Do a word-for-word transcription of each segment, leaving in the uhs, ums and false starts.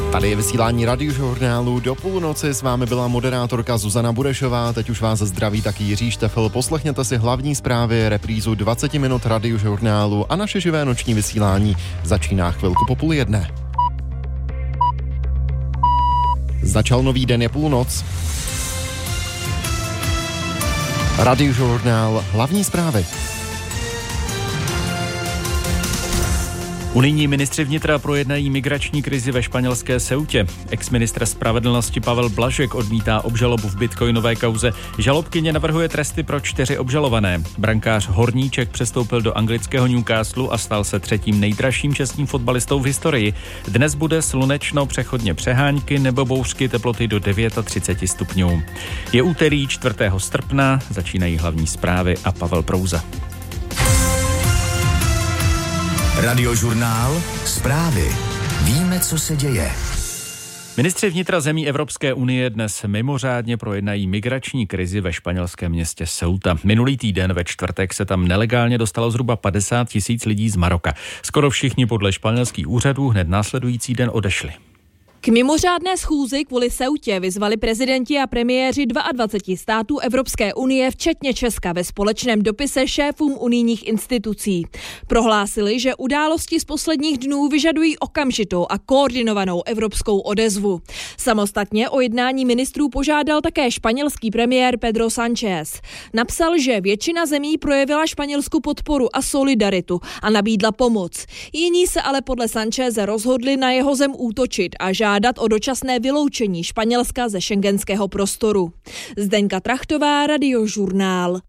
Tady je vysílání Radiožurnálu. Do půlnoci s vámi byla moderátorka Zuzana Burešová. Teď už vás zdraví taky Jiří Štefel. Poslechněte si hlavní zprávy, reprízu dvacet minut Radiožurnálu a naše živé noční vysílání začíná chvilku po půl jedné. Začal nový den, je půlnoc. Radiožurnál, hlavní zprávy. Unijní ministři vnitra projednají migrační krizi ve španělské Ceutě. Ex-ministr spravedlnosti Pavel Blažek odmítá obžalobu v bitcoinové kauze. Žalobkyně navrhuje tresty pro čtyři obžalované. Brankář Horníček přestoupil do anglického Newcastlu a stal se třetím nejdražším českým fotbalistou v historii. Dnes bude slunečno, přechodně přehánky nebo bouřky, teploty do třicet devět stupňů. Je úterý čtvrtého srpna, začínají hlavní zprávy a Pavel Prouza. Radiožurnál, zprávy. Víme, co se děje. Ministři vnitra zemí Evropské unie dnes mimořádně projednají migrační krizi ve španělském městě Ceuta. Minulý týden ve čtvrtek se tam nelegálně dostalo zhruba padesát tisíc lidí z Maroka. Skoro všichni podle španělských úřadů hned následující den odešli. K mimořádné schůzi kvůli Ceutě vyzvali prezidenti a premiéři dvaceti dvou států Evropské unie, včetně Česka, ve společném dopise šéfům unijních institucí. Prohlásili, že události z posledních dnů vyžadují okamžitou a koordinovanou evropskou odezvu. Samostatně o jednání ministrů požádal také španělský premiér Pedro Sánchez. Napsal, že většina zemí projevila Španělsku podporu a solidaritu a nabídla pomoc. Jiní se ale podle Sancheze rozhodli na jeho zem útočit a žádat o dočasné vyloučení Španělska ze schengenského prostoru. Zdeňka Trachtová, Radiožurnál.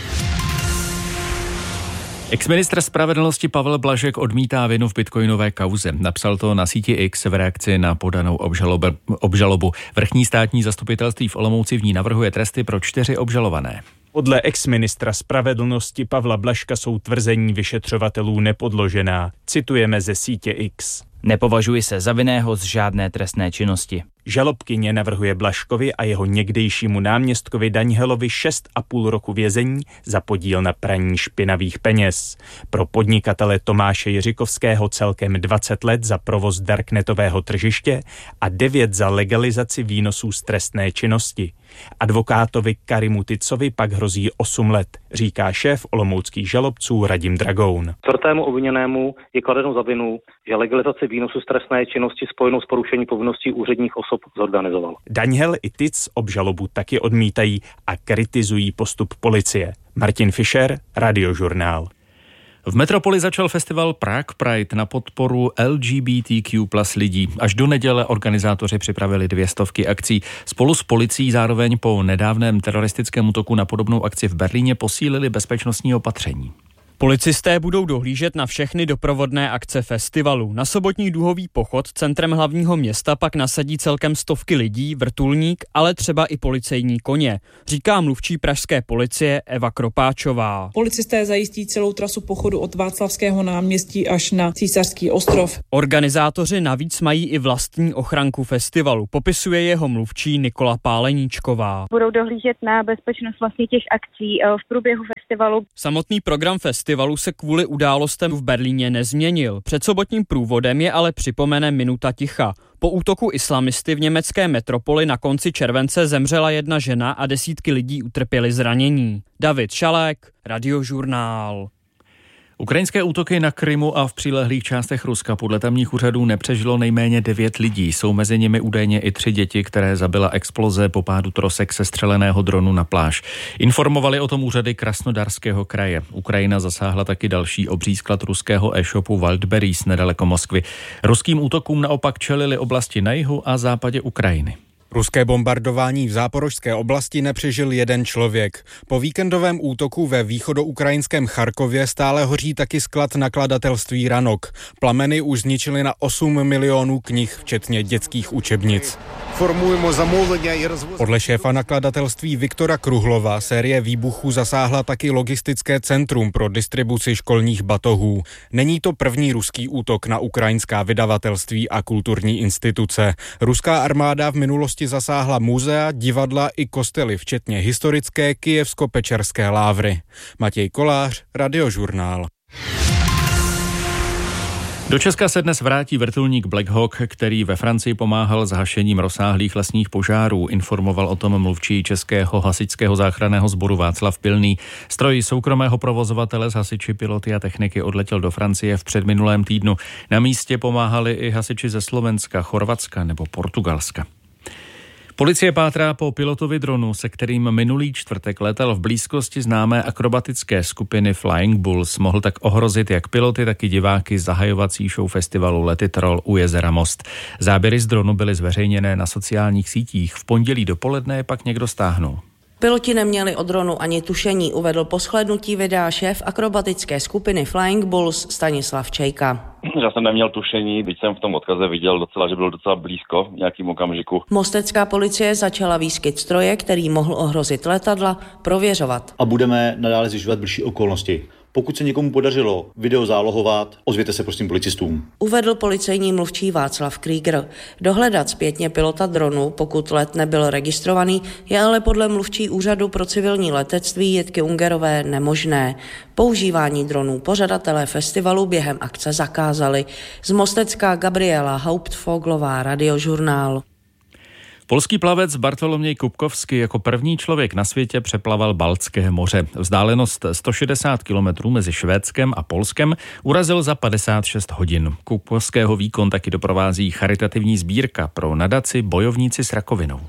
Exministr spravedlnosti Pavel Blažek odmítá vinu v bitcoinové kauze. Napsal to na síti X v reakci na podanou obžalobu. obžalobu. Vrchní státní zastupitelství v Olomouci v ní navrhuje tresty pro čtyři obžalované. Podle exministra spravedlnosti Pavla Blažka jsou tvrzení vyšetřovatelů nepodložená. Citujeme ze sítě X. Nepovažuji se za vinného z žádné trestné činnosti. Žalobkyně navrhuje Blažkovi a jeho někdejšímu náměstkovi Danielovi šest a půl roku vězení za podíl na praní špinavých peněz. Pro podnikatele Tomáše Jiřikovského celkem dvacet let za provoz darknetového tržiště a devět za legalizaci výnosů z trestné činnosti. Advokátovi Karimu Ticovi pak hrozí osm let, říká šéf olomouckých žalobců Radim Dragoun. Čtvrtému obviněnému je kladeno za vinu, že legalizaci výnosu z trestné činnosti spojenou s porušením povinností úředních osob zorganizoval. Daniel i Tic obžalobu taky odmítají a kritizují postup policie. Martin Fischer, Radiožurnál. V metropoli začal festival Prague Pride na podporu L G B T Q plus lidí. Až do neděle organizátoři připravili dvě stovky akcí. Spolu s policií zároveň po nedávném teroristickém útoku na podobnou akci v Berlíně posílili bezpečnostní opatření. Policisté budou dohlížet na všechny doprovodné akce festivalu. Na sobotní duhový pochod centrem hlavního města pak nasadí celkem stovky lidí, vrtulník, ale třeba i policejní koně, říká mluvčí pražské policie Eva Kropáčová. Policisté zajistí celou trasu pochodu od Václavského náměstí až na Císařský ostrov. Organizátoři navíc mají i vlastní ochranku festivalu, popisuje jeho mluvčí Nikola Páleníčková. Budou dohlížet na bezpečnost vlastně těch akcí v průběhu festivalu. Samotný program festivalu Festivalu se kvůli událostem v Berlíně nezměnil. Před sobotním průvodem je ale připomene minuta ticha. Po útoku islamisty v německé metropoli na konci července zemřela jedna žena a desítky lidí utrpěly zranění. David Šalek, Radiožurnál. Ukrajinské útoky na Krymu a v přilehlých částech Ruska podle tamních úřadů nepřežilo nejméně devět lidí. Jsou mezi nimi údajně i tři děti, které zabila exploze po pádu trosek sestřeleného dronu na pláž. Informovali o tom úřady Krasnodarského kraje. Ukrajina zasáhla taky další obří sklad ruského e-shopu Wildberries nedaleko Moskvy. Ruským útokům naopak čelily oblasti na jihu a západě Ukrajiny. Ruské bombardování v záporožské oblasti nepřežil jeden člověk. Po víkendovém útoku ve východoukrajinském Charkově stále hoří taky sklad nakladatelství Ranok. Plameny už zničily na osm milionů knih, včetně dětských učebnic. Podle šéfa nakladatelství Viktora Kruhlova série výbuchů zasáhla taky logistické centrum pro distribuci školních batohů. Není to první ruský útok na ukrajinská vydavatelství a kulturní instituce. Ruská armáda v minulosti zasáhla muzea, divadla i kostely, včetně historické Kyjevsko-Pečerské lávry. Matěj Kolář, Radiožurnál. Do Česka se dnes vrátí vrtulník Black Hawk, který ve Francii pomáhal s hašením rozsáhlých lesních požárů. Informoval o tom mluvčí Českého hasičského záchranného sboru Václav Pilný. Stroj soukromého provozovatele s hasiči, piloty a techniky odletěl do Francie v předminulém týdnu. Na místě pomáhali i hasiči ze Slovenska, Chorvatska nebo Portugalska. Policie pátrá po pilotovi dronu, se kterým minulý čtvrtek letal v blízkosti známé akrobatické skupiny Flying Bulls. Mohl tak ohrozit jak piloty, tak i diváky zahajovací show festivalu Let It Roll u jezera Most. Záběry z dronu byly zveřejněné na sociálních sítích. V pondělí dopoledne je pak někdo stáhnul. Piloti neměli o dronu ani tušení, uvedl po shlédnutí videa šéf akrobatické skupiny Flying Bulls Stanislav Čejka. Já jsem neměl tušení, byť jsem v tom odkaze viděl docela, že byl docela blízko v nějakým okamžiku. Mostecká policie začala výskyt stroje, který mohl ohrozit letadla, prověřovat. A budeme nadále zjišťovat bližší okolnosti. Pokud se někomu podařilo video zálohovat, ozvěte se prosím policistům. Uvedl policejní mluvčí Václav Krieger. Dohledat zpětně pilota dronu, pokud let nebyl registrovaný, je ale podle mluvčí úřadu pro civilní letectví Jitky Ungerové nemožné. Používání dronů pořadatelé festivalu během akce zakázali. Z Mostecka Gabriela Hauptfoglová, Radiožurnál. Polský plavec Bartoloměj Kupkovský jako první člověk na světě přeplaval Baltské moře. Vzdálenost sto šedesát kilometrů mezi Švédskem a Polskem urazil za padesát šest hodin. Kupkovského výkon taky doprovází charitativní sbírka pro nadaci Bojovníci s rakovinou.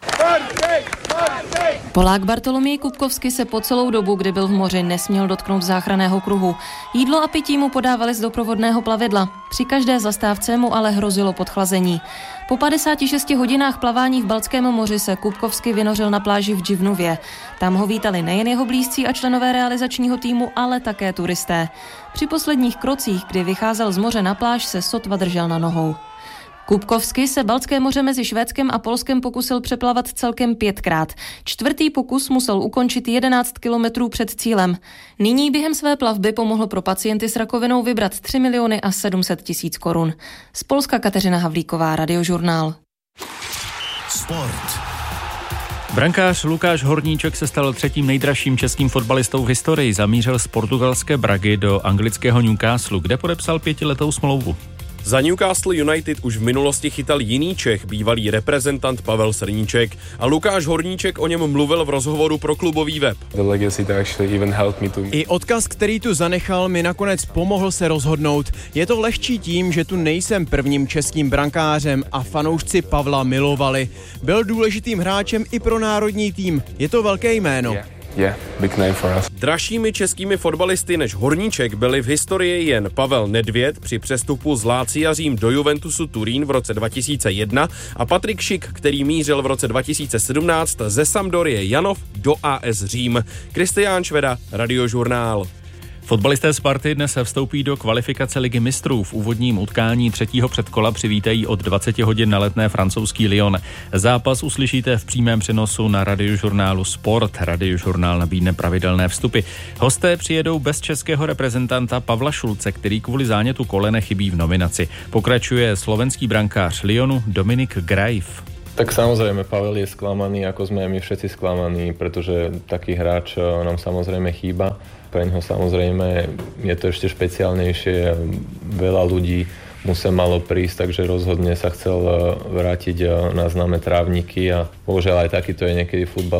Polák Bartoloměj Kupkovský se po celou dobu, kdy byl v moři, nesměl dotknout záchranného kruhu. Jídlo a pití mu podávali z doprovodného plavidla. Při každé zastávce mu ale hrozilo podchlazení. Po padesáti šesti hodinách plavání v Baltském moři se Kupkovský vynořil na pláži v Dživnově. Tam ho vítali nejen jeho blízcí a členové realizačního týmu, ale také turisté. Při posledních krocích, kdy vycházel z moře na pláž, se sotva držel na nohou. Kupkovský se Baltské moře mezi Švédskem a Polskem pokusil přeplavat celkem pětkrát. Čtvrtý pokus musel ukončit jedenáct kilometrů před cílem. Nyní během své plavby pomohl pro pacienty s rakovinou vybrat tři miliony a sedm set tisíc korun. Z Polska Kateřina Havlíková, Radiožurnál. Sport. Brankář Lukáš Horníček se stal třetím nejdražším českým fotbalistou v historii. Zamířil z portugalské Bragy do anglického Newcastle, kde podepsal pětiletou smlouvu. Za Newcastle United už v minulosti chytal jiný Čech, bývalý reprezentant Pavel Srníček, a Lukáš Horníček o něm mluvil v rozhovoru pro klubový web. I odkaz, který tu zanechal, mi nakonec pomohl se rozhodnout. Je to lehčí tím, že tu nejsem prvním českým brankářem a fanoušci Pavla milovali. Byl důležitým hráčem i pro národní tým. Je to velké jméno. Yeah. Yeah, big name for us. Dražšími českými fotbalisty než Horníček byli v historii jen Pavel Nedvěd při přestupu z Lazia Řím do Juventusu Turín v roce dva tisíce jedna a Patrik Šik, který mířil v roce dva tisíce sedmnáct ze Sampdorie Janov do A S Řím. Kristián Šveda, Radiožurnál. Fotbalisté Sparty dnes vstoupí do kvalifikace Ligy mistrů. V úvodním utkání třetího předkola přivítají od dvaceti hodin na Letné francouzský Lyon. Zápas uslyšíte v přímém přenosu na Radiožurnálu Sport. Radiožurnál nabídne pravidelné vstupy. Hosté přijedou bez českého reprezentanta Pavla Šulce, který kvůli zánětu kolene chybí v nominaci. Pokračuje slovenský brankář Lyonu Dominik Grajf. Tak samozrejme, Pavel je sklamaný, ako sme my všetci sklamaní, pretože taký hráč nám samozrejme chýba. Pre ňoho samozrejme je to ešte špeciálnejšie, veľa ľudí mu sa malo prísť, takže rozhodne sa chcel vrátiť na známe trávniky a bohužiaľ aj takýto je niekedy futbal.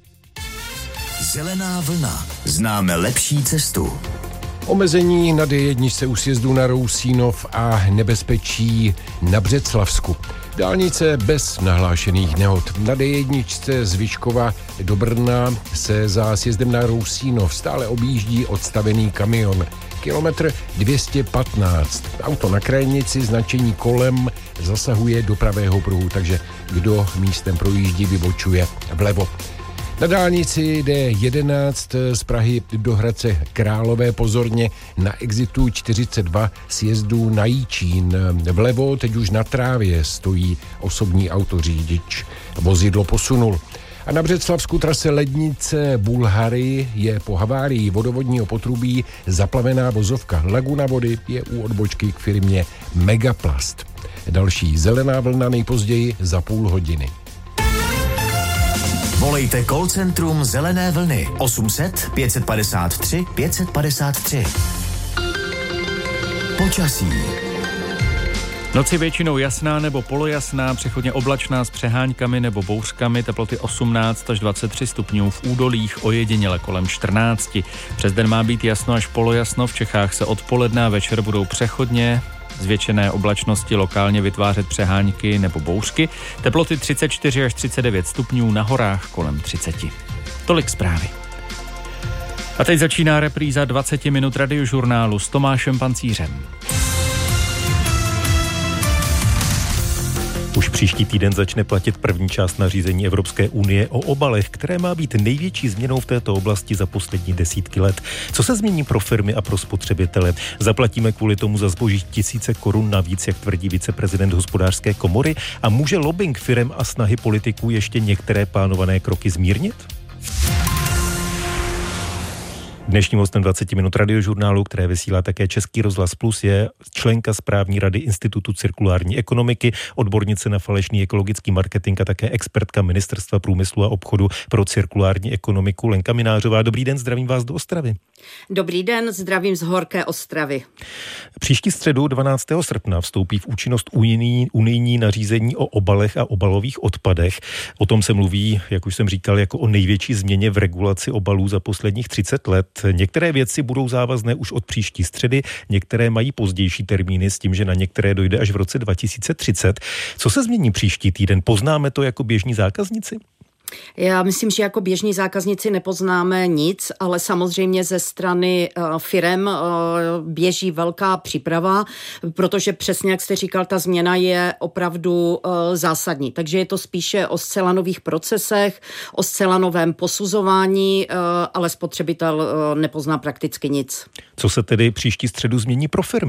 Zelená vlna. Známe lepší cestu. Omezení na dé jedna u sjezdu na Rousínov a nebezpečí na Břeclavsku. Dálnice bez nahlášených nehod. Na dé jedna z Vyškova do Brna se za sjezdem na Rousínov stále objíždí odstavený kamion. Kilometr dvě stě patnáct. Auto na krajnici, značení kolem, zasahuje do pravého pruhu, takže kdo místem projíždí, vybočuje vlevo. Na dálnici dé jedenáct z Prahy do Hradce Králové pozorně na exitu čtyřicet dva sjezdu na Jičín. Vlevo teď už na trávě stojí osobní autořidič. Vozidlo posunul. A na Břeclavsku trase Lednice Bulhary je po havárii vodovodního potrubí zaplavená vozovka. Laguna vody je u odbočky k firmě Megaplast. Další zelená vlna nejpozději za půl hodiny. Volejte call centrum Zelené vlny osm set pět padesát tři pět padesát tři. Počasí. Noci většinou jasná nebo polojasná, přechodně oblačná s přeháňkami nebo bouřkami, teploty osmnáct až dvacet tři stupňů, v údolích ojediněle kolem čtrnáct. Přes den má být jasno až polojasno, v Čechách se odpoledne a večer budou přechodně zvětšené oblačnosti lokálně vytvářet přeháňky nebo bouřky, teploty třicet čtyři až třicet devět stupňů, na horách kolem třicet. Tolik zprávy. A teď začíná repríza dvacet minut radiožurnálu s Tomášem Pancířem. Už příští týden začne platit první část nařízení Evropské unie o obalech, které má být největší změnou v této oblasti za poslední desítky let. Co se změní pro firmy a pro spotřebitele? Zaplatíme kvůli tomu za zboží tisíce korun navíc, jak tvrdí viceprezident hospodářské komory? A může lobbying firem a snahy politiků ještě některé plánované kroky zmírnit? Dnešním hostem dvacet minut radiožurnálu, které vysílá také Český rozhlas Plus, je členka správní rady Institutu cirkulární ekonomiky, odbornice na falešný ekologický marketing a také expertka Ministerstva průmyslu a obchodu pro cirkulární ekonomiku Lenka Minářová. Dobrý den, zdravím vás do Ostravy. Dobrý den, zdravím z horké Ostravy. Příští středu dvanáctého srpna vstoupí v účinnost unijní, unijní nařízení o obalech a obalových odpadech. O tom se mluví, jak už jsem říkal, jako o největší změně v regulaci obalů za posledních třicet let. Některé věci budou závazné už od příští středy, některé mají pozdější termíny s tím, že na některé dojde až v roce dva tisíce třicet. Co se změní příští týden? Poznáme to jako běžní zákazníci? Já myslím, že jako běžní zákazníci nepoznáme nic, ale samozřejmě ze strany uh, firem uh, běží velká příprava, protože přesně, jak jste říkal, ta změna je opravdu uh, zásadní. Takže je to spíše o zcela nových procesech, o zcela novém posuzování, uh, ale spotřebitel uh, nepozná prakticky nic. Co se tedy příští středu změní pro firmy?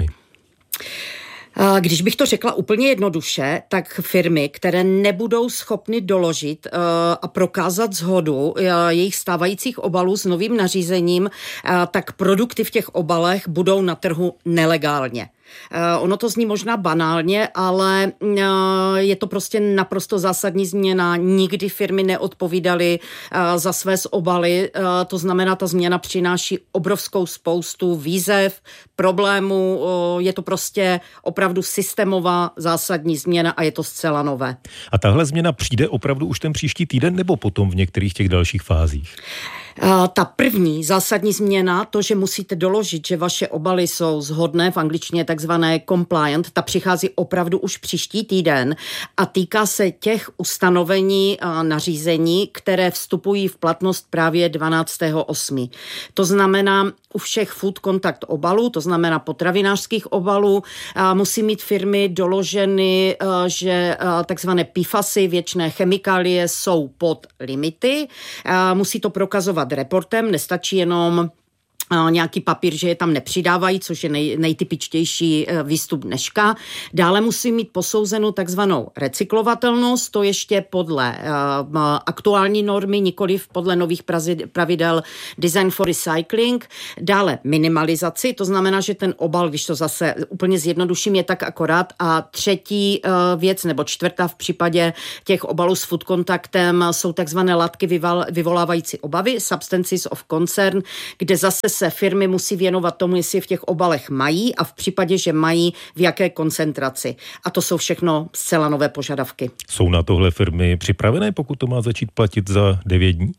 Když bych to řekla úplně jednoduše, tak firmy, které nebudou schopny doložit a prokázat shodu jejich stávajících obalů s novým nařízením, tak produkty v těch obalech budou na trhu nelegálně. Uh, ono to zní možná banálně, ale uh, je to prostě naprosto zásadní změna. Nikdy firmy neodpovídaly uh, za své obaly, uh, to znamená, ta změna přináší obrovskou spoustu výzev, problémů, uh, je to prostě opravdu systémová zásadní změna a je to zcela nové. A tahle změna přijde opravdu už ten příští týden nebo potom v některých těch dalších fázích? Uh, ta první zásadní změna, to, že musíte doložit, že vaše obaly jsou shodné, v angličtině takzvané compliant, ta přichází opravdu už příští týden a týká se těch ustanovení uh, nařízení, které vstupují v platnost právě dvanáctého osmého To znamená u všech food contact obalů, to znamená potravinářských obalů, uh, musí mít firmy doloženy, uh, že uh, takzvané P F A Sy, věčné chemikálie, jsou pod limity. Uh, musí to prokazovat reportem, nestačí jenom nějaký papír, že je tam nepřidávají, což je nej, nejtypičtější výstup dneška. Dále musí mít posouzenou takzvanou recyklovatelnost, to ještě podle uh, aktuální normy, nikoliv podle nových pravidel Design for Recycling. Dále minimalizaci, to znamená, že ten obal, když to zase úplně zjednoduším, je tak akorát. A třetí uh, věc, nebo čtvrtá v případě těch obalů s food contactem jsou takzvané látky vyval, vyvolávající obavy, substances of concern, kde zase se firmy musí věnovat tomu, jestli v těch obalech mají a v případě, že mají, v jaké koncentraci. A to jsou všechno zcela nové požadavky. Jsou na tohle firmy připravené, pokud to má začít platit za devět dní?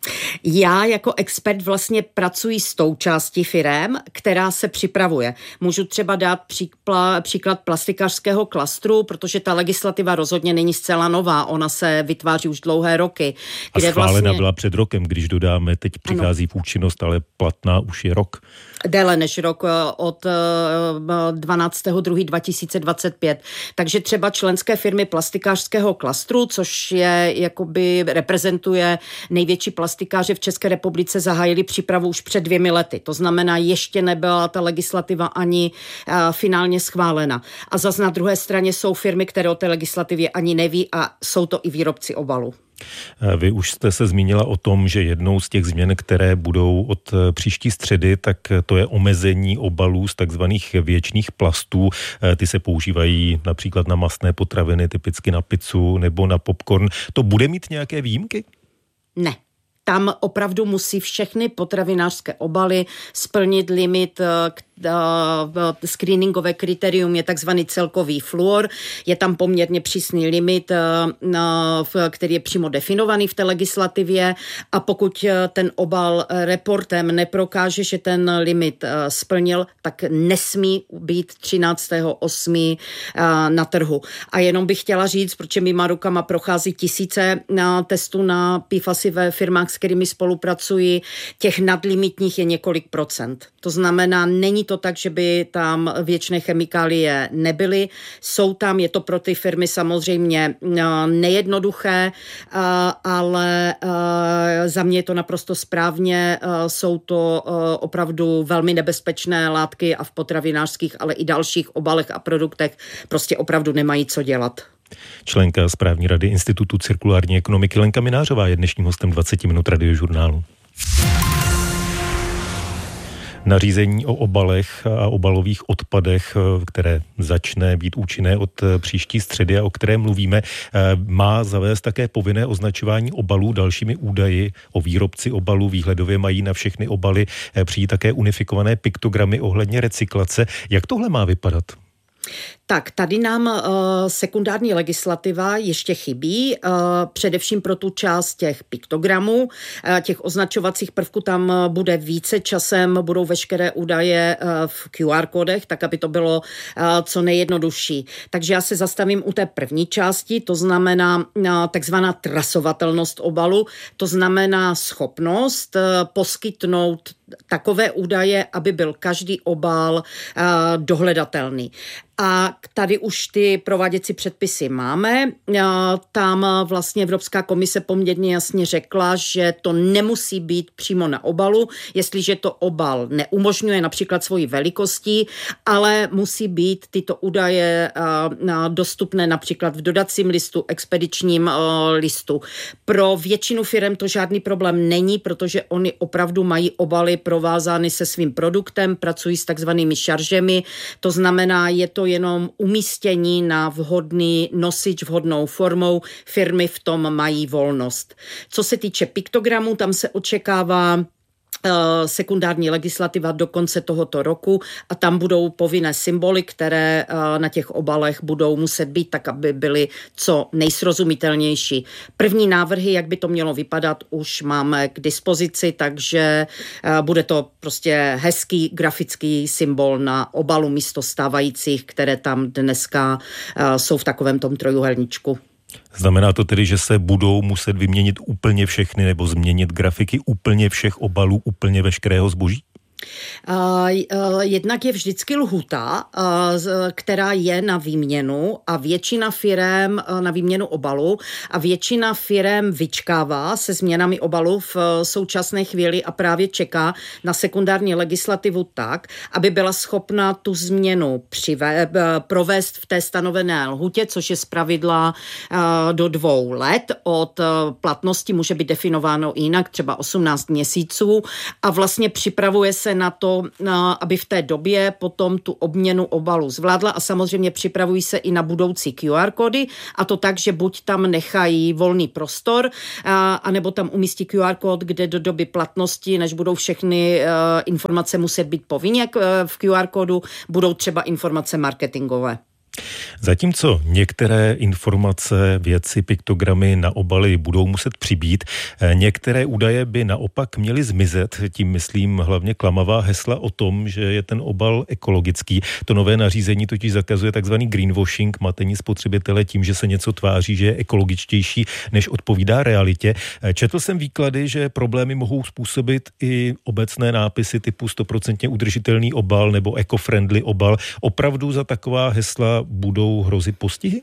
Já jako expert vlastně pracuji s tou částí firem, která se připravuje. Můžu třeba dát příkla, příklad plastikářského klastru, protože ta legislativa rozhodně není zcela nová, ona se vytváří už dlouhé roky. Kde a schválena vlastně byla před rokem, když dodáme, teď přichází ano. v účinnost, ale platná už je rok. Déle než rok, od dvanáctého druhého dva tisíce dvacet pět. Takže třeba členské firmy plastikářského klastru, což je jakoby reprezentuje největší plastikáře v České republice, zahájili přípravu už před dvěmi lety. To znamená, ještě nebyla ta legislativa ani uh, finálně schválena. A zase na druhé straně jsou firmy, které o té legislativě ani neví a jsou to i výrobci obalu. Vy už jste se zmínila o tom, že jednou z těch změn, které budou od příští středy, tak to je omezení obalů z takzvaných věčných plastů. Ty se používají například na mastné potraviny, typicky na pizzu nebo na popcorn. To bude mít nějaké výjimky? Ne. Tam opravdu musí všechny potravinářské obaly splnit limit, screeningové kritérium je takzvaný celkový fluor. Je tam poměrně přísný limit, který je přímo definovaný v té legislativě a pokud ten obal reportem neprokáže, že ten limit splnil, tak nesmí být třináctého osmého na trhu. A jenom bych chtěla říct, protože mýma rukama prochází tisíce testů na P F A S y ve firmách, s kterými spolupracuji, těch nadlimitních je několik procent. To znamená, není to tak, že by tam věčné chemikálie nebyly. Jsou tam, je to pro ty firmy samozřejmě nejednoduché, ale za mě je to naprosto správně. Jsou to opravdu velmi nebezpečné látky a v potravinářských, ale i dalších obalech a produktech prostě opravdu nemají co dělat. Členka správní rady Institutu cirkulární ekonomiky Lenka Minářová je dnešním hostem dvacet minut Radiožurnálu. Nařízení o obalech a obalových odpadech, které začne být účinné od příští středy a o které mluvíme, má zavést také povinné označování obalů dalšími údaji o výrobci obalů. Výhledově mají na všechny obaly přijít také unifikované piktogramy ohledně recyklace. Jak tohle má vypadat? Tak tady nám uh, sekundární legislativa ještě chybí, uh, především pro tu část těch piktogramů, uh, těch označovacích prvků tam uh, bude více časem, budou veškeré údaje uh, v Q R kódech, tak aby to bylo uh, co nejjednodušší. Takže já se zastavím u té první části, to znamená uh, takzvaná trasovatelnost obalu, to znamená schopnost uh, poskytnout takové údaje, aby byl každý obal uh, dohledatelný. A tady už ty prováděcí předpisy máme. Tam vlastně Evropská komise poměrně jasně řekla, že to nemusí být přímo na obalu, jestliže to obal neumožňuje například svoji velikostí, ale musí být tyto údaje dostupné například v dodacím listu, expedičním listu. Pro většinu firem to žádný problém není, protože oni opravdu mají obaly provázány se svým produktem, pracují s takzvanými šaržemi, to znamená, je to jenom umístění na vhodný nosič, vhodnou formou. Firmy v tom mají volnost. Co se týče piktogramů, tam se očekává sekundární legislativa do konce tohoto roku a tam budou povinné symboly, které na těch obalech budou muset být tak, aby byly co nejsrozumitelnější. První návrhy, jak by to mělo vypadat, už máme k dispozici, takže bude to prostě hezký grafický symbol na obalu místo stávajících, které tam dneska jsou v takovém tom trojuhelníčku. Znamená to tedy, že se budou muset vyměnit úplně všechny nebo změnit grafiky úplně všech obalů, úplně veškerého zboží? Uh, uh, jednak je vždycky lhůta, uh, která je na výměnu a většina firem uh, na výměnu obalu a většina firem vyčkává se změnami obalu v uh, současné chvíli a právě čeká na sekundární legislativu tak, aby byla schopna tu změnu přive, uh, provést v té stanovené lhůtě, což je zpravidla uh, do dvou let. Od uh, platnosti může být definováno jinak, třeba osmnáct měsíců a vlastně připravuje se na to, aby v té době potom tu obměnu obalu zvládla a samozřejmě připravují se i na budoucí Q R kódy a to tak, že buď tam nechají volný prostor, anebo tam umístí Q R kód, kde do doby platnosti, než budou všechny informace muset být povinně v Q R kódu, budou třeba informace marketingové. Zatímco některé informace, věci, piktogramy na obaly budou muset přibýt, některé údaje by naopak měly zmizet, tím myslím hlavně klamavá hesla o tom, že je ten obal ekologický. To nové nařízení totiž zakazuje takzvaný greenwashing, matení spotřebitele tím, že se něco tváří, že je ekologičtější, než odpovídá realitě. Četl jsem výklady, že problémy mohou způsobit i obecné nápisy typu sto procent udržitelný obal nebo eco-friendly obal. Opravdu za taková hesla budou hrozit postihy?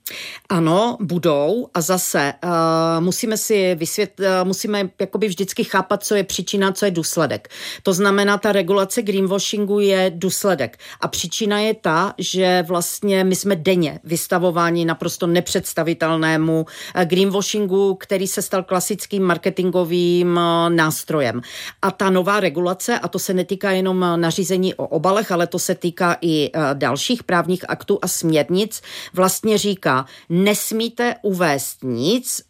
Ano, budou a zase uh, musíme si vysvětlit, uh, musíme jakoby vždycky chápat, co je příčina, co je důsledek. To znamená, ta regulace greenwashingu je důsledek a příčina je ta, že vlastně my jsme denně vystavováni naprosto nepředstavitelnému uh, greenwashingu, který se stal klasickým marketingovým uh, nástrojem. A ta nová regulace, a to se netýká jenom nařízení o obalech, ale to se týká i uh, dalších právních aktů a směrnic, vlastně říká, nesmíte uvést nic,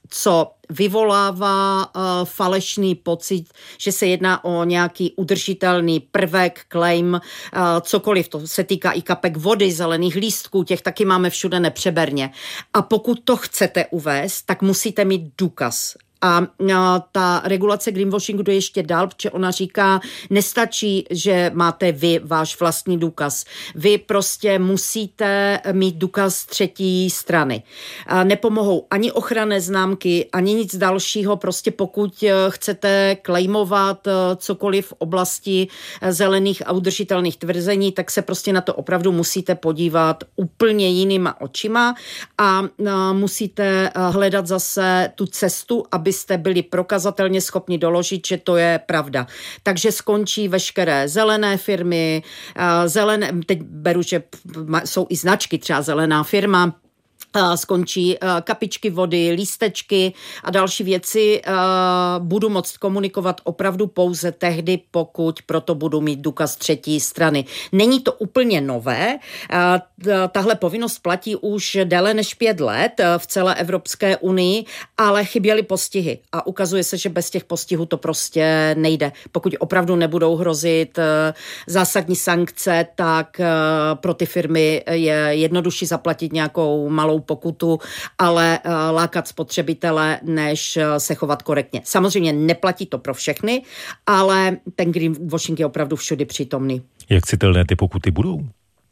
co vyvolává uh, falešný pocit, že se jedná o nějaký udržitelný prvek, claim, uh, cokoliv. To se týká i kapek vody, zelených lístků, těch taky máme všude nepřeberně. A pokud to chcete uvést, tak musíte mít důkaz. A ta regulace greenwashingu jde ještě dál, protože ona říká, nestačí, že máte vy váš vlastní důkaz. Vy prostě musíte mít důkaz třetí strany. A nepomohou ani ochranné známky, ani nic dalšího, prostě pokud chcete claimovat cokoliv v oblasti zelených a udržitelných tvrzení, tak se prostě na to opravdu musíte podívat úplně jinýma očima a musíte hledat zase tu cestu, aby abyste byli prokazatelně schopni doložit, že to je pravda. Takže skončí veškeré zelené firmy, zelené, teď beru, že jsou i značky, třeba zelená firma, skončí kapičky vody, lístečky a další věci. Budu moct komunikovat opravdu pouze tehdy, pokud proto budu mít důkaz třetí strany. Není to úplně nové. Tahle povinnost platí už déle než pět let v celé Evropské unii, ale chyběly postihy. A ukazuje se, že bez těch postihů to prostě nejde. Pokud opravdu nebudou hrozit zásadní sankce, tak pro ty firmy je jednodušší zaplatit nějakou malou pokutu, ale uh, lákat spotřebitele, než uh, se chovat korektně. Samozřejmě neplatí to pro všechny, ale ten greenwashing je opravdu všude přítomný. Jak citelné ty pokuty budou?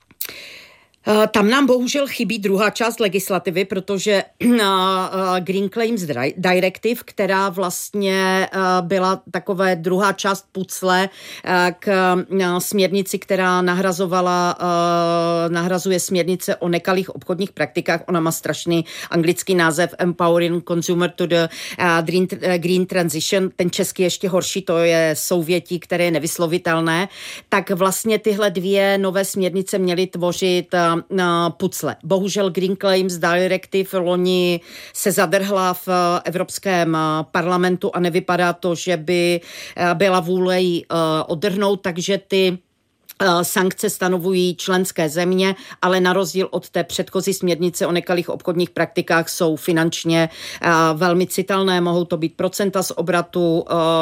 Tam nám bohužel chybí druhá část legislativy, protože Green Claims Directive, která vlastně byla takové druhá část pucle k směrnici, která nahrazovala, nahrazuje směrnice o nekalých obchodních praktikách. Ona má strašný anglický název Empowering Consumer to the Green Transition. Ten český ještě horší, to je souvětí, které je nevyslovitelné. Tak vlastně tyhle dvě nové směrnice měly tvořit na pucle. Bohužel Green Claims Directive loni se zadrhla v Evropském parlamentu a nevypadá to, že by byla vůle ji odtrhnout, takže ty sankce stanovují členské země, ale na rozdíl od té předchozí směrnice o nekalých obchodních praktikách jsou finančně velmi citelné. Mohou to být procenta z obratu,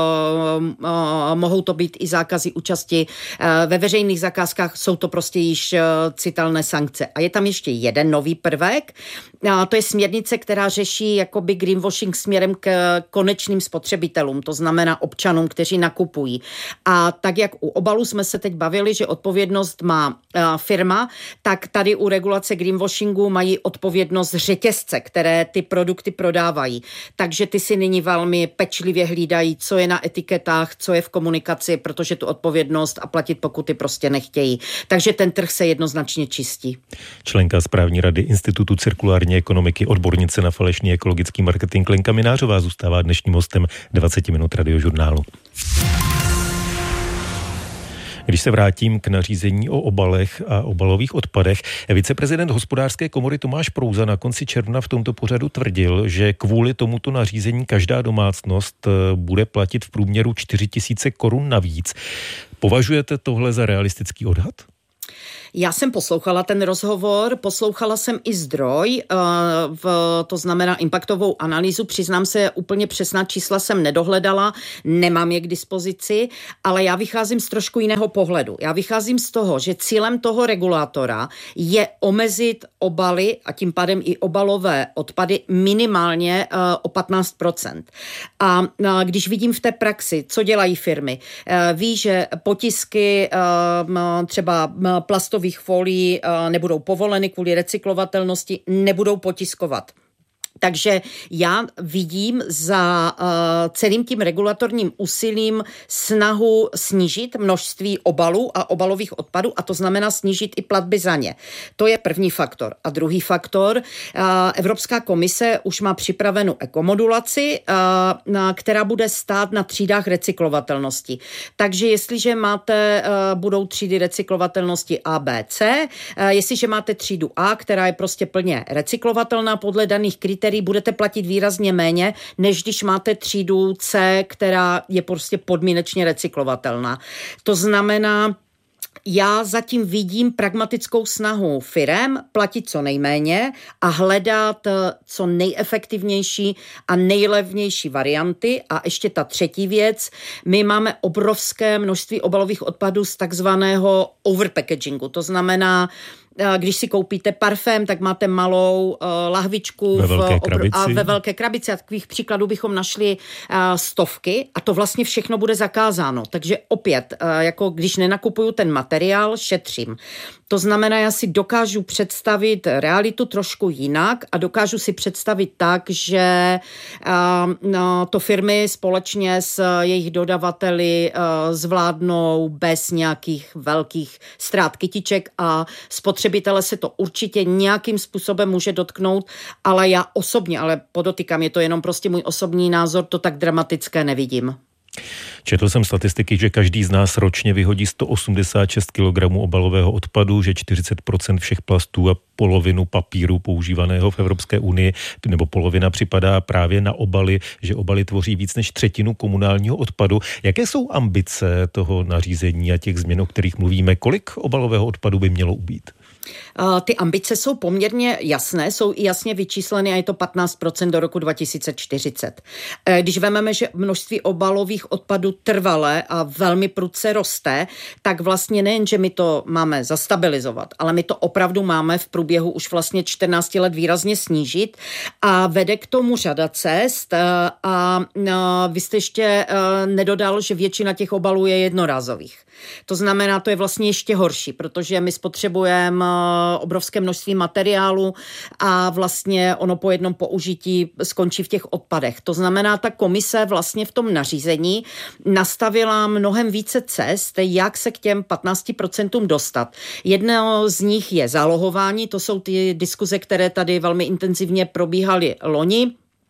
mohou to být i zákazy účasti ve veřejných zakázkách, jsou to prostě již citelné sankce. A je tam ještě jeden nový prvek, to je směrnice, která řeší jakoby greenwashing směrem k konečným spotřebitelům, to znamená občanům, kteří nakupují. A tak, jak u obalu jsme se teď bavili, že odpovědnost má firma, tak tady u regulace greenwashingu mají odpovědnost řetězce, které ty produkty prodávají. Takže ty si nyní velmi pečlivě hlídají, co je na etiketách, co je v komunikaci, protože tu odpovědnost a platit pokuty prostě nechtějí. Takže ten trh se jednoznačně čistí. Členka správní rady Institutu cirkulární ekonomiky, odbornice na falešný ekologický marketing Lenka Minářová zůstává dnešním hostem dvacet minut Radiožurnálu. Když se vrátím k nařízení o obalech a obalových odpadech, viceprezident hospodářské komory Tomáš Prouza na konci června v tomto pořadu tvrdil, že kvůli tomuto nařízení každá domácnost bude platit v průměru čtyři tisíce korun navíc. Považujete tohle za realistický odhad? Já jsem poslouchala ten rozhovor, poslouchala jsem i zdroj, v, to znamená impaktovou analýzu, přiznám se, úplně přesná čísla jsem nedohledala, nemám je k dispozici, ale já vycházím z trošku jiného pohledu. Já vycházím z toho, že cílem toho regulátora je omezit obaly a tím pádem i obalové odpady minimálně o patnáct procent. A když vidím v té praxi, co dělají firmy, ví, že potisky třeba plastových folií nebudou povoleny kvůli recyklovatelnosti, nebudou potiskovat. Takže já vidím za uh, celým tím regulatorním úsilím snahu snížit množství obalů a obalových odpadů a to znamená snížit i platby za ně. To je první faktor. A druhý faktor, uh, Evropská komise už má připravenou ekomodulaci, uh, na, která bude stát na třídách recyklovatelnosti. Takže jestliže máte, uh, budou třídy recyklovatelnosti A, B, C, uh, jestliže máte třídu A, která je prostě plně recyklovatelná podle daných kritérií, budete platit výrazně méně, než když máte třídu C, která je prostě podmínečně recyklovatelná. To znamená, Já zatím vidím pragmatickou snahu firem platit co nejméně a hledat co nejefektivnější a nejlevnější varianty. A ještě ta třetí věc, my máme obrovské množství obalových odpadů z takzvaného overpackagingu. To znamená, když si koupíte parfém, tak máte malou uh, lahvičku ve velké v, krabici. a ve velké krabici. A takových příkladů bychom našli uh, stovky a to vlastně všechno bude zakázáno. Takže opět, uh, jako když nenakupuju ten materiál, šetřím. To znamená, já si dokážu představit realitu trošku jinak a dokážu si představit tak, že uh, no, to firmy společně s jejich dodavateli uh, zvládnou bez nějakých velkých ztrát kytiček a spotřebitele se to určitě nějakým způsobem může dotknout, ale já osobně, ale podotýkám, je to jenom prostě můj osobní názor, to tak dramatické nevidím. Četl jsem statistiky, že každý z nás ročně vyhodí sto osmdesát šest kilogramů obalového odpadu, že čtyřicet procent všech plastů a polovinu papíru používaného v Evropské unii, nebo polovina připadá právě na obaly, že obaly tvoří víc než třetinu komunálního odpadu. Jaké jsou ambice toho nařízení a těch změn, o kterých mluvíme? Kolik obalového odpadu by mělo ubýt? Ty ambice jsou poměrně jasné, jsou i jasně vyčísleny a je to patnáct procent do roku dva tisíce čtyřicet. Když vezmeme, že množství obalových odpadů trvale a velmi prudce roste, tak vlastně nejen, že my to máme zastabilizovat, ale my to opravdu máme v průběhu už vlastně čtrnáct let výrazně snížit a vede k tomu řada cest a vy jste ještě nedodal, že většina těch obalů je jednorázových. To znamená, to je vlastně ještě horší, protože my spotřebujeme obrovské množství materiálu a vlastně ono po jednom použití skončí v těch odpadech. To znamená, ta komise vlastně v tom nařízení nastavila mnohem více cest, jak se k těm patnácti procentům dostat. Jedno z nich je zálohování, to jsou ty diskuze, které tady velmi intenzivně probíhaly loni.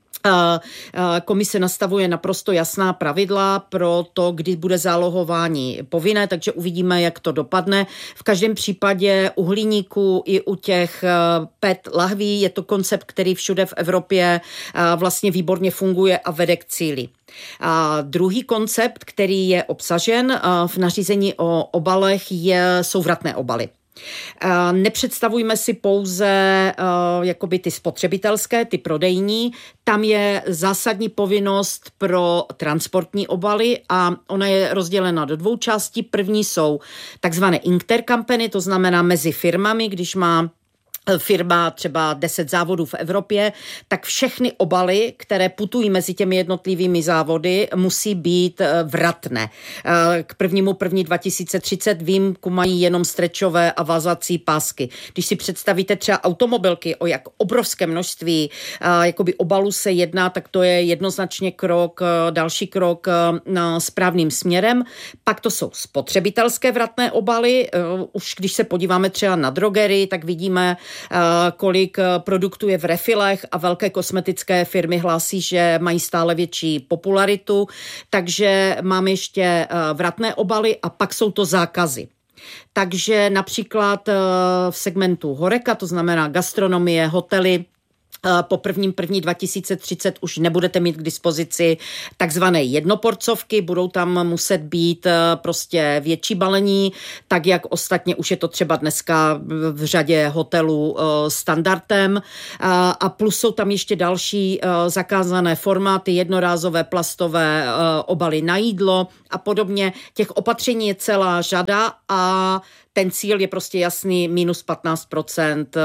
Komise nastavuje naprosto jasná pravidla pro to, kdy bude zálohování povinné, takže uvidíme, jak to dopadne. V každém případě u hliníku i u těch P E T lahví je to koncept, který všude v Evropě vlastně výborně funguje a vede k cíli. A druhý koncept, který je obsažen v nařízení o obalech, je, jsou vratné obaly. Nepředstavujme si pouze jakoby ty spotřebitelské, ty prodejní, tam je zásadní povinnost pro transportní obaly a ona je rozdělena do dvou částí. První jsou takzvané intercompany, to znamená mezi firmami, když má firma třeba deset závodů v Evropě, tak všechny obaly, které putují mezi těmi jednotlivými závody, musí být vratné. K prvnímu první dva tisíce třicet výjimku mají jenom strečové a vazací pásky. Když si představíte třeba automobilky, o jak obrovské množství jakoby obalů se jedná, tak to je jednoznačně krok, další krok správným směrem. Pak to jsou spotřebitelské vratné obaly. Už když se podíváme třeba na drogery, tak vidíme, kolik produktů je v refilech a velké kosmetické firmy hlásí, že mají stále větší popularitu, takže máme ještě vratné obaly a pak jsou to zákazy. Takže například v segmentu Horeca, to znamená gastronomie, hotely, po prvním první dva tisíce třicet už nebudete mít k dispozici takzvané jednoporcovky, budou tam muset být prostě větší balení, tak jak ostatně už je to třeba dneska v řadě hotelů standardem. A plus jsou tam ještě další zakázané formáty, jednorázové plastové obaly na jídlo a podobně. Těch opatření je celá řada a ten cíl je prostě jasný, minus patnáct procent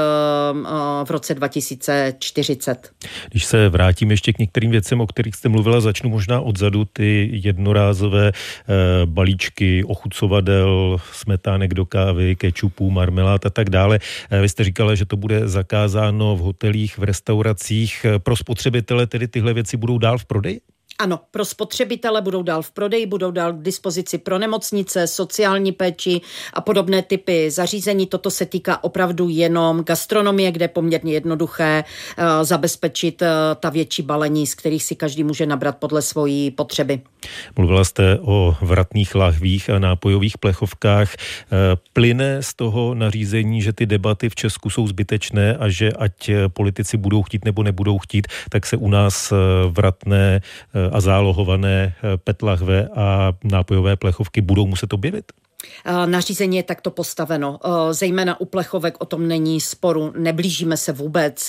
v roce dva tisíce čtyřicet. Když se vrátím ještě k některým věcem, o kterých jste mluvila, začnu možná odzadu, ty jednorázové balíčky ochucovadel, smetánek do kávy, kečupů, marmelád a tak dále. Vy jste říkala, že to bude zakázáno v hotelích, v restauracích. Pro spotřebitele tedy tyhle věci budou dál v prodeji? Ano, pro spotřebitele budou dál v prodeji, budou dál k dispozici pro nemocnice, sociální péči a podobné typy zařízení. Toto se týká opravdu jenom gastronomie, kde je poměrně jednoduché uh, zabezpečit uh, ta větší balení, z kterých si každý může nabrat podle svojí potřeby. Mluvila jste o vratných lahvích a nápojových plechovkách. Plyne z toho nařízení, že ty debaty v Česku jsou zbytečné a že ať politici budou chtít nebo nebudou chtít, tak se u nás vratné a zálohované P E T lahve a nápojové plechovky budou muset objevit? Nařízení je takto postaveno. Zejména u plechovek o tom není sporu. Neblížíme se vůbec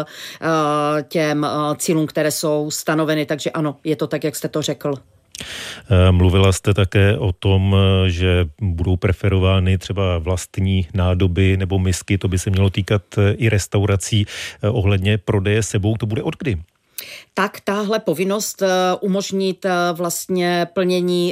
těm cílům, které jsou stanoveny, takže ano, je to tak, jak jste to řekl. Mluvila jste také o tom, že budou preferovány třeba vlastní nádoby nebo misky, to by se mělo týkat i restaurací ohledně prodeje sebou, to bude od kdy? Tak tahle povinnost umožnit vlastně plnění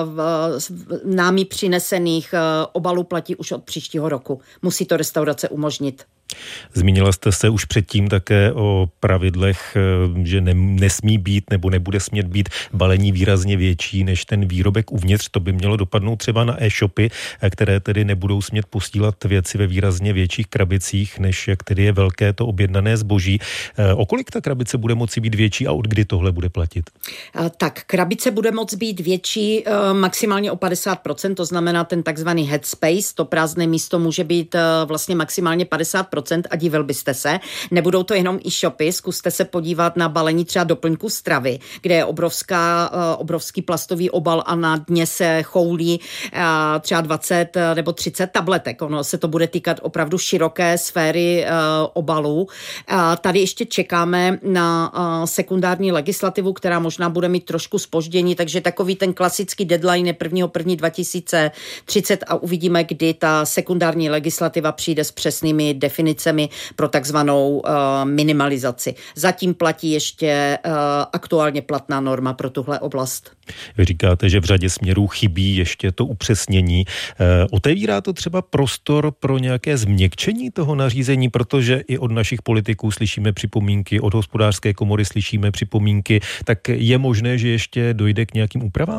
námi přinesených obalů platí už od příštího roku. Musí to restaurace umožnit. Zmínila jste se už předtím také o pravidlech, že ne, nesmí být nebo nebude smět být balení výrazně větší než ten výrobek uvnitř. To by mělo dopadnout třeba na e-shopy, které tedy nebudou smět posílat věci ve výrazně větších krabicích, než jak tedy je velké to objednané zboží. O kolik ta krabice bude moci být větší a od kdy tohle bude platit? Tak krabice bude moci být větší maximálně o padesát procent, to znamená ten takzvaný headspace, to prázdné místo může být vlastně maximálně padesát procent a divil byste se. Nebudou to jenom e-shopy, zkuste se podívat na balení třeba doplňku stravy, kde je obrovská, obrovský plastový obal a na dně se choulí třeba dvacet nebo třicet tabletek. Ono se to bude týkat opravdu široké sféry obalů. Tady ještě čekáme na sekundární legislativu, která možná bude mít trošku zpoždění, takže takový ten klasický deadline je prvního prvního dva tisíce třicet a uvidíme, kdy ta sekundární legislativa přijde s přesnými definicemi pro takzvanou uh, minimalizaci. Zatím platí ještě uh, aktuálně platná norma pro tuhle oblast. Vy říkáte, že v řadě směrů chybí ještě to upřesnění. Uh, otevírá to třeba prostor pro nějaké změkčení toho nařízení, protože i od našich politiků slyšíme připomínky, od hospodářské komory slyšíme připomínky, tak je možné, že ještě dojde k nějakým úpravám?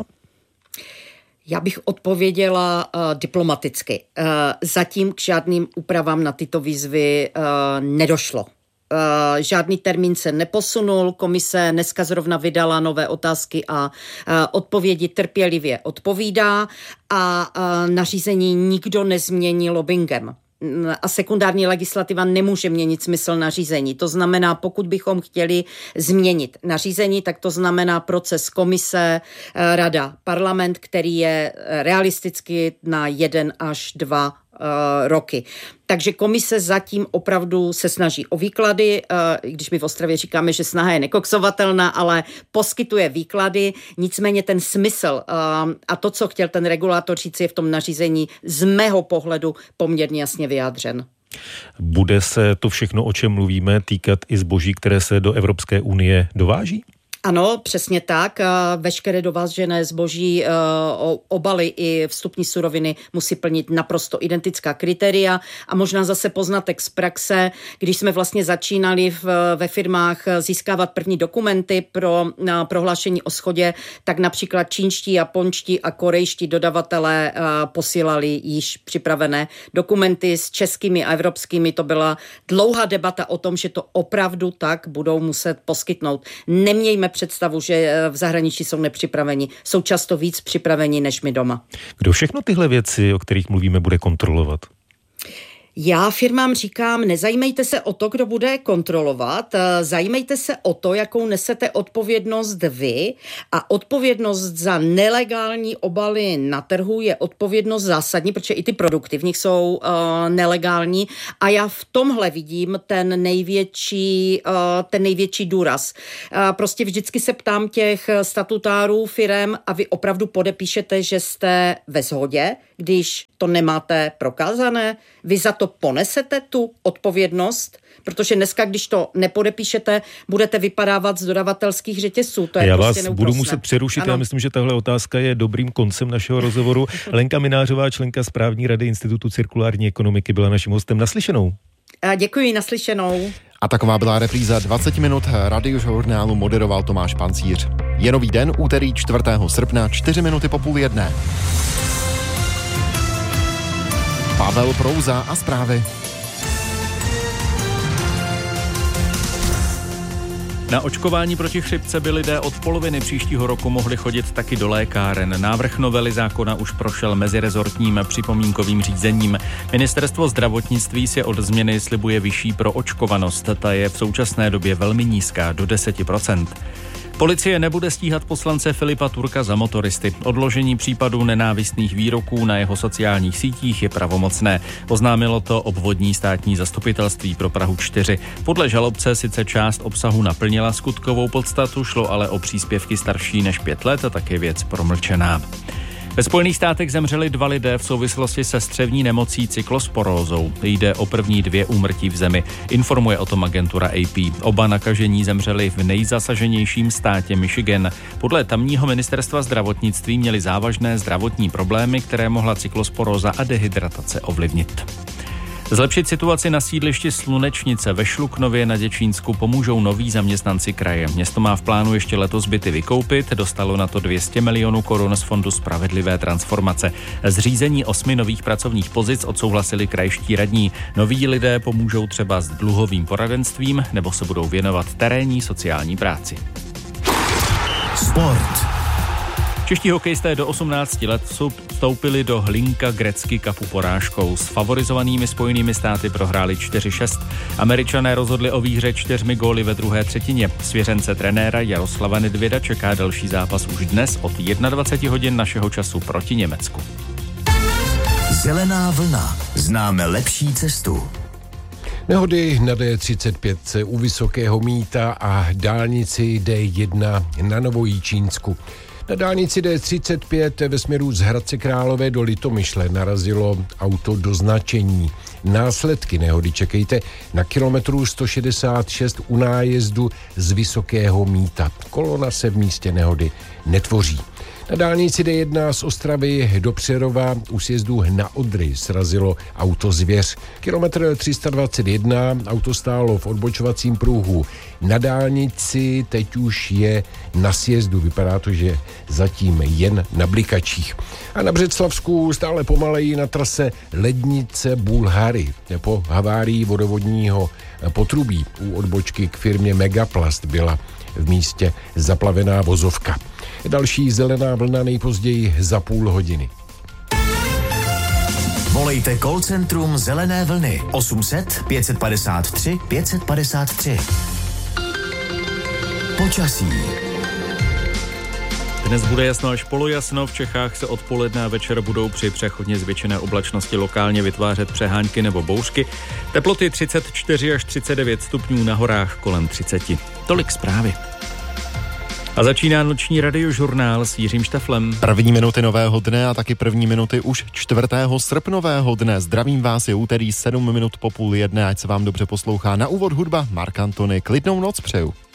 Já bych odpověděla uh, diplomaticky. Uh, zatím k žádným úpravám na tyto výzvy uh, nedošlo. Uh, žádný termín se neposunul, komise dneska zrovna vydala nové otázky a uh, odpovědi trpělivě odpovídá a uh, nařízení nikdo nezmění lobbingem. A sekundární legislativa nemůže měnit smysl nařízení. To znamená, pokud bychom chtěli změnit nařízení, tak to znamená proces komise, rada, parlament, který je realisticky na jeden až dva roky. Takže komise zatím opravdu se snaží o výklady, i když my v Ostravě říkáme, že snaha je nekoksovatelná, ale poskytuje výklady, nicméně ten smysl a to, co chtěl ten regulátor říct, je v tom nařízení z mého pohledu poměrně jasně vyjádřen. Bude se to všechno, o čem mluvíme, týkat i zboží, které se do Evropské unie dováží? Ano, přesně tak. Veškeré dovážené zboží, obaly i vstupní suroviny musí plnit naprosto identická kritéria a možná zase poznatek z praxe, když jsme vlastně začínali v, ve firmách získávat první dokumenty pro prohlášení o shodě, tak například čínští, japonští a korejští dodavatelé posílali již připravené dokumenty s českými a evropskými. To byla dlouhá debata o tom, že to opravdu tak budou muset poskytnout. Nemějme představu, že v zahraničí jsou nepřipraveni. Jsou často víc připraveni než my doma. Kdo všechno tyhle věci, o kterých mluvíme, bude kontrolovat? Já firmám říkám, nezajímejte se o to, kdo bude kontrolovat, zajímejte se o to, jakou nesete odpovědnost vy a odpovědnost za nelegální obaly na trhu je odpovědnost zásadní, protože i ty produkty v nich jsou uh, nelegální a já v tomhle vidím ten největší, uh, ten největší důraz. Uh, prostě vždycky se ptám těch statutárů firem a vy opravdu podepíšete, že jste ve shodě, když to nemáte prokázané, vy za to ponesete tu odpovědnost, protože dneska, když to nepodepíšete, budete vypadávat z dodavatelských řetězců. To je Já prostě vás neúprosné. Budu muset přerušit, ano. Já myslím, že tahle otázka je dobrým koncem našeho rozhovoru. Lenka Minářová, členka správní rady Institutu cirkulární ekonomiky, byla naším hostem. Naslyšenou. A děkuji, naslyšenou. A taková byla repríza dvacet minut radiožurnálu, moderoval Tomáš Pancíř. Je nový den, úterý čtvrtého srpna, čtyři minuty po půl jedné. Pavel Prouza a zprávy. Na očkování proti chřipce by lidé od poloviny příštího roku mohli chodit taky do lékáren. Návrh novely zákona už prošel mezirezortním připomínkovým řízením. Ministerstvo zdravotnictví si od změny slibuje vyšší proočkovanost. Ta je v současné době velmi nízká, do deset procent. Policie nebude stíhat poslance Filipa Turka za motoristy. Odložení případu nenávistných výroků na jeho sociálních sítích je pravomocné. Oznámilo to obvodní státní zastupitelství pro Prahu čtyři. Podle žalobce sice část obsahu naplnila skutkovou podstatu, šlo ale o příspěvky starší než pět let a tak je věc promlčená. Ve Spojených státech zemřeli dva lidé v souvislosti se střevní nemocí cyklosporózou. Jde o první dvě úmrtí v zemi. Informuje o tom agentura A P. Oba nakažení zemřeli v nejzasaženějším státě Michigan. Podle tamního ministerstva zdravotnictví měli závažné zdravotní problémy, které mohla cyklosporóza a dehydratace ovlivnit. Zlepšit situaci na sídlišti Slunečnice ve Šluknově na Děčínsku pomůžou noví zaměstnanci kraje. Město má v plánu ještě letos byty vykoupit, dostalo na to dvě stě milionů korun z Fondu spravedlivé transformace. Zřízení osmi nových pracovních pozic odsouhlasili krajští radní. Noví lidé pomůžou třeba s dluhovým poradenstvím nebo se budou věnovat terénní sociální práci. Sport. Čeští hokejisté do osmnácti let vstoupili do Hlinka Gretzky Cupu porážkou. S favorizovanými Spojenými státy prohráli čtyři šest. Američané rozhodli o výhře čtyřmi góly ve druhé třetině. Svěřence trenéra Jaroslava Nedvěda čeká další zápas už dnes od dvacet jedna hodin našeho času proti Německu. Zelená vlna. Známe lepší cestu. Nehody na D třicet pět u Vysokého Mýta a dálnici D jedna na Novojičínsku. Na dálnici D třicet pět ve směru z Hradce Králové do Litomyšle narazilo auto do značení. Následky nehody čekejte na kilometru sto šedesát šest u nájezdu z Vysokého Mýta. Kolona se v místě nehody netvoří. Na dálnici D jedna z Ostravy do Přerova u sjezdu na Odry srazilo auto Zvěř. Kilometr tři sta dvacet jedna auto stálo v odbočovacím pruhu. Na dálnici teď už je na sjezdu. Vypadá to, že zatím jen na blikačích. A na Břeclavsku stále pomaleji na trase Lednice Bulhary. Po havárii vodovodního potrubí u odbočky k firmě Megaplast byla v místě zaplavená vozovka. Další zelená vlna nejpozději za půl hodiny. Volejte call centrum Zelené vlny osm set pět padesát tři pět padesát tři. Počasí. Dnes bude jasno až polojasno, v Čechách se odpoledne a večer budou při přechodně zvětšené oblačnosti lokálně vytvářet přehánky nebo bouřky. Teploty třicet čtyři až třicet devět stupňů, na horách kolem třicet. Tolik zprávy. A začíná noční radiožurnál s Jiřím Šteflem. První minuty nového dne a taky první minuty už čtvrtého srpnového dne. Zdravím vás, je úterý sedm minut po půl jedné, ať se vám dobře poslouchá. Na úvod hudba Marc Anthony. Klidnou noc přeju.